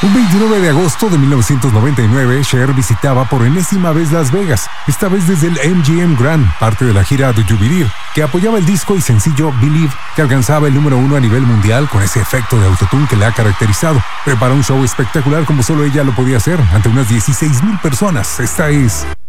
Un 29 de agosto de 1999, Cher visitaba por enésima vez Las Vegas, esta vez desde el MGM Grand, parte de la gira Do You Believe, que apoyaba el disco y sencillo Believe, que alcanzaba el número 1 a nivel mundial con ese efecto de autotune que le ha caracterizado. Preparó un show espectacular como solo ella lo podía hacer, ante unas 16,000 personas. Esta es